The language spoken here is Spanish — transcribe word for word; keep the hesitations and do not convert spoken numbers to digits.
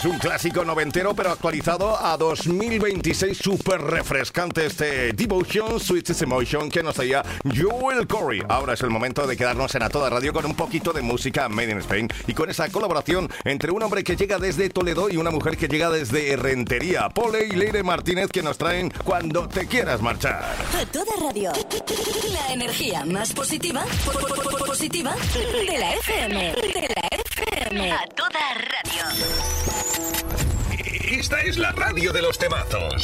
Es un clásico noventero, pero actualizado a dos mil veintiséis. Súper refrescante este Devotion, Sweetest Emotion que nos traía Joel Corey. Ahora es el momento de quedarnos en A Toda Radio con un poquito de música made in Spain y con esa colaboración entre un hombre que llega desde Toledo y una mujer que llega desde Rentería. Pole y Leire Martínez, que nos traen Cuando te quieras marchar. A Toda Radio. La energía más positiva, positiva de la F M. De la F M. A Toda Radio. Esta es la radio de los temazos.